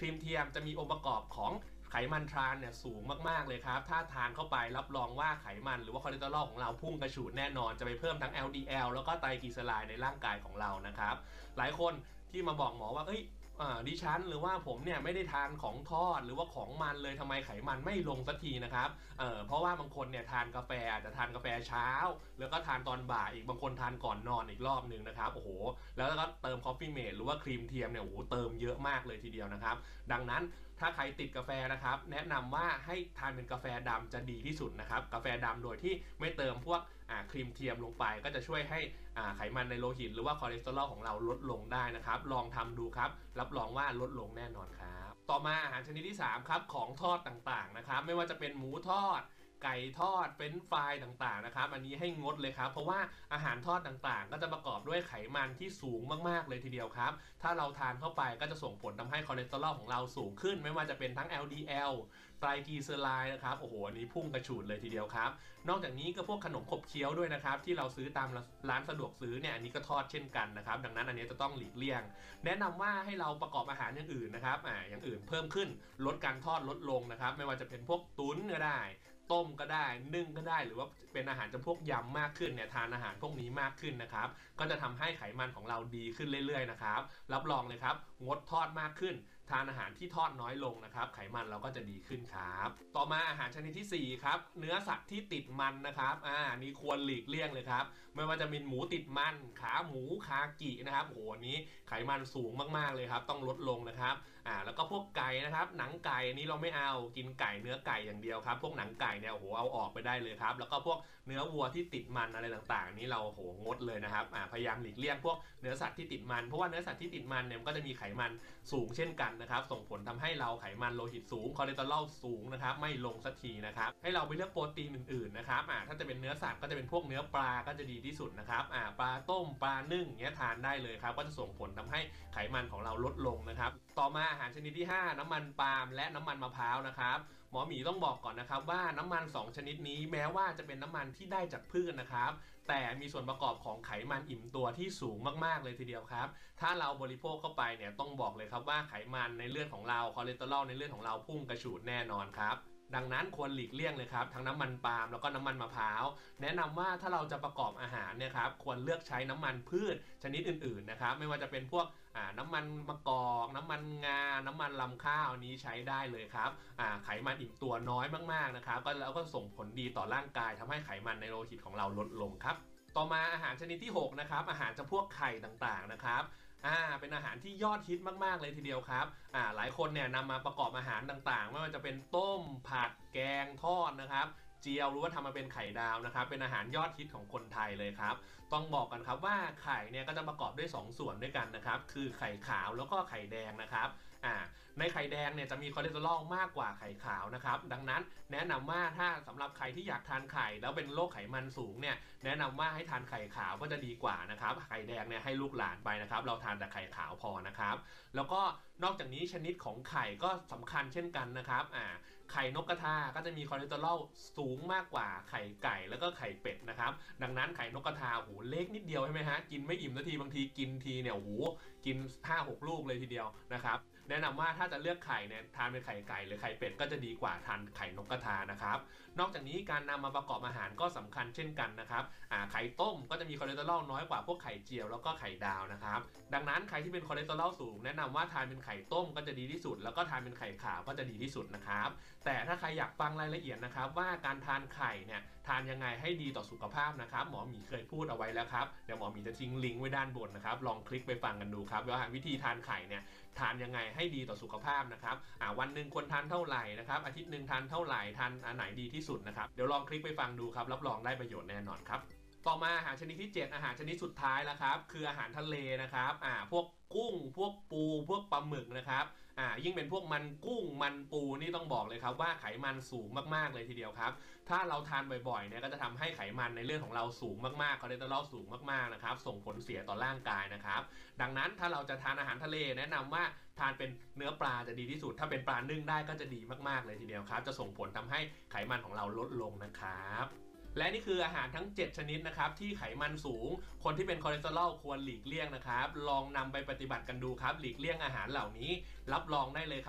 รีมเทียมจะมีองค์ประกอบของไขมันทรานเนี่ยสูงมากๆเลยครับถ้าทานเข้าไปรับรองว่าไขมันหรือว่าคอเลสเตอรอลของเราพุ่งกระฉูดแน่นอนจะไปเพิ่มทั้ง LDL แล้วก็ไตรกลีเซอไรด์ในร่างกายของเรานะครับหลายคนที่มาบอกหมอว่าดิฉันหรือว่าผมเนี่ยไม่ได้ทานของทอดหรือว่าของมันเลยทำไมไขมันไม่ลงสักทีนะครับเพราะว่าบางคนเนี่ยทานกาแฟอาจจะทานกาแฟเช้าแล้วก็ทานตอนบ่ายอีกบางคนทานก่อนนอนอีกรอบนึงนะครับโอ้โหแล้วก็เติมคอฟฟี่เมดหรือว่าครีมเทียมเนี่ยโอ้โหเติมเยอะมากเลยทีเดียวนะครับดังนั้นถ้าใครติดกาแฟนะครับแนะนำว่าให้ทานเป็นกาแฟดำจะดีที่สุดนะครับกาแฟดำโดยที่ไม่เติมพวกครีมเทียมลงไปก็จะช่วยให้ไขมันในโลหิตหรือว่าคอเลสเตอรอลของเราลดลงได้นะครับลองทำดูครับรับรองว่าลดลงแน่นอนครับต่อมาอาหารชนิดที่3ครับของทอดต่างๆนะครับไม่ว่าจะเป็นหมูทอดไก่ทอดเฟรนช์ฟรายต่างๆนะครับอันนี้ให้งดเลยครับเพราะว่าอาหารทอดต่างๆก็จะประกอบด้วยไขมันที่สูงมากๆเลยทีเดียวครับถ้าเราทานเข้าไปก็จะส่งผลทำให้คอเลสเตอรอลของเราสูงขึ้นไม่ว่าจะเป็นทั้ง LDL ไตรกลีเซอไรด์นะครับโอ้โหอันนี้พุ่งกระฉูดเลยทีเดียวครับนอกจากนี้ก็พวกขนมขบเคี้ยวด้วยนะครับที่เราซื้อตามร้านสะดวกซื้อเนี่ยอันนี้ก็ทอดเช่นกันนะครับดังนั้นอันนี้จะต้องหลีกเลี่ยงแนะนำว่าให้เราประกอบอาหารอย่างอื่นนะครับอย่างอื่นเพิ่มขึ้นลดการทอดลดลงนะครับไม่ว่าจะเป็นพวกตุ๋นก็ได้ต้มก็ได้นึ่งก็ได้หรือว่าเป็นอาหารจำพวกยำมากขึ้นเนี่ยทานอาหารพวกนี้มากขึ้นนะครับก็จะทำให้ไขมันของเราดีขึ้นเรื่อยๆนะครับรับรองเลยครับงดทอดมากขึ้นทานอาหารที่ทอดน้อยลงนะครับไขมันเราก็จะดีขึ้นครับต่อมาอาหารชนิดที่4ครับเนื้อสัตว์ที่ติดมันนะครับนี่ควรหลีกเลี่ยงเลยครับไม่ว่าจะเป็นหมูติดมันขาหมูคากินะครับโอ้โหนี้ไขมันสูงมากๆเลยครับต้องลดลงนะครับแล้วก็พวกไก่นะครับหนังไก่นี้เราไม่เอากินไก่เนื้อไก่อย่างเดียวครับพวกหนังไก่เนี่ยโอ้โหเอาออกไปได้เลยครับแล้วก็พวกเนื้อวัวที่ติดมันอะไรต่างๆนี้เราโอ้โหงดเลยนะครับพยายามหลีกเลี่ยงพวกเนื้อสัตว์ที่ติดมันเพราะว่าเนื้อสัตว์ที่ติดมันเนี่ยมันก็จะมีไขมันสูงเช่นกันนะครับส่งผลทำให้เราไขมันโลหิตสูงคอเลสเตอรอลสูงนะครับไม่ลงสักทีนะครับให้เราไปเลือกโปรตีนอื่นๆนะครับถ้าจะเป็นเนื้อสัตว์ก็จะเป็นพวกเนื้อปลาก็จะดีที่สุดนะครับปลาต้มปลานึ่งเงี้ยทานได้เลยครับก็จะส่งผลทำให้ไขมันของเราลดลงนะครับต่อมาอาหารชนิดที่5น้ำมันปาล์มและน้ำมันมะพร้าวนะครับหมอหมีต้องบอกก่อนนะครับว่าน้ำมัน2ชนิดนี้แม้ว่าจะเป็นน้ำมันที่ได้จากพืชนะครับแต่มีส่วนประกอบของไขมันอิ่มตัวที่สูงมากๆเลยทีเดียวครับถ้าเราบริโภคเข้าไปเนี่ยต้องบอกเลยครับว่าไขมันในเลือดของเราคอเลสเตอรอลในเลือดของเราพุ่งกระฉูดแน่นอนครับดังนั้นควรหลีกเลี่ยงเลยครับทั้งน้ำมันปาล์มแล้วก็น้ำมันมะพร้าวแนะนำว่าถ้าเราจะประกอบอาหารเนี่ยครับควรเลือกใช้น้ำมันพืชชนิดอื่นๆนะครับไม่ว่าจะเป็นพวกน้ำมันมะกอกน้ำมันงาน้ำมันลำข้าวนี้ใช้ได้เลยครับไขมันอิ่มตัวน้อยมากๆนะครับแล้วก็ส่งผลดีต่อร่างกายทำให้ไขมันในโลหิตของเราลดลงครับต่อมาอาหารชนิดที่6นะครับอาหารจำพวกไข่ต่างๆนะครับเป็นอาหารที่ยอดฮิตมากๆเลยทีเดียวครับหลายคนเนี่ยนำมาประกอบอาหารต่างๆไม่ว่าจะเป็นต้มผัดแกงทอดนะครับเจียวหรือว่าทำมาเป็นไข่ดาวนะครับเป็นอาหารยอดฮิตของคนไทยเลยครับต้องบอกกันครับว่าไข่เนี่ยก็จะประกอบด้วย2ส่วนด้วยกันนะครับคือไข่ขาวแล้วก็ไข่แดงนะครับในไข่แดงเนี่ยจะมีคอเลสเตอรอลมากกว่าไข่ขาวนะครับดังนั้นแนะนำว่าถ้าสำหรับใครที่อยากทานไข่แล้วเป็นโรคไขมันสูงเนี่ยแนะนำว่าให้ทานไข่ขาวก็จะดีกว่านะครับไข่แดงเนี่ยให้ลูกหลานไปนะครับเราทานแต่ไข่ขาวพอนะครับแล้วก็นอกจากนี้ชนิดของไข่ก็สำคัญเช่นกันนะครับไข่นกกระทาก็จะมีคอเลสเตอรอลสูงมากกว่าไข่ไก่แล้วก็ไข่เป็ดนะครับดังนั้นไข่นกกระทาโอ้โหเล็กนิดเดียวใช่ไหมฮะกินไม่อิ่มนาทีบางทีกินทีเนี่ยโอ้โหกิน 5-6 ลูกเลยทีเดียวนะครับแนะนำว่าถ้าจะเลือกไข่เนี่ยทานเป็นไข่ไก่หรือไข่เป็ดก็จะดีกว่าทานไข่นกกระทานะครับนอกจากนี้การนำมาประกอบอาหารก็สำคัญเช่นกันนะครับไข่ต้มก็จะมีคอเลสเตอรอลน้อยกว่าพวกไข่เจียวแล้วก็ไข่ดาวนะครับดังนั้นใครที่เป็นคอเลสเตอรอลสูงแนะนำว่าทานเป็นไข่ต้มก็จะดีที่สุดแล้วก็ทานเป็นไข่ขาวก็จะดีที่สุดนะครับแต่ถ้าใครอยากฟังรายละเอียดนะครับว่าการทานไข่เนี่ยทานยังไงให้ดีต่อสุขภาพนะครับหมอหมีเคยพูดเอาไว้แล้วครับเดี๋ยวหมอหมีจะทิ้งลิงก์ไว้ด้านบนนะครับลองคลิกไปฟังกันดูครับว่าวิธีทานไข่เนี่ยทานยังไงให้ดีต่อสุขภาพนะครับวันหนึ่งควรทานเท่าไหร่นะครับอาทิตย์หนึ่งทานเท่าไหร่ทานอันไหนดีที่สุดนะครับเดี๋ยวลองคลิกไปฟังดูครับรับรองได้ประโยชน์แน่นอนครับต่อมาอาหารชนิดที่7อาหารชนิดสุดท้ายแล้วครับคืออาหารทะเลนะครับพวกกุ้งพวกปูพวกปลาหมึกนะครับยิ่งเป็นพวกมันกุ้งมันปูนี่ต้องบอกเลยครับว่าไขมันสูงมากๆเลยทีเดียวครับถ้าเราทานบ่อยๆเนี่ยก็จะทำให้ไขมันในเลือดของเราสูงมากๆคอเลสเตอรอลสูงมากๆนะครับส่งผลเสียต่อร่างกายนะครับดังนั้นถ้าเราจะทานอาหารทะเลแนะนำว่าทานเป็นเนื้อปลาจะดีที่สุดถ้าเป็นปลานึ่งได้ก็จะดีมากๆเลยทีเดียวครับจะส่งผลทำให้ไขมันของเราลดลงนะครับและนี่คืออาหารทั้ง7ชนิดนะครับที่ไขมันสูงคนที่เป็นคอเลสเตอรอลควรหลีกเลี่ยงนะครับลองนำไปปฏิบัติกันดูครับหลีกเลี่ยงอาหารเหล่านี้รับรองได้เลยครับ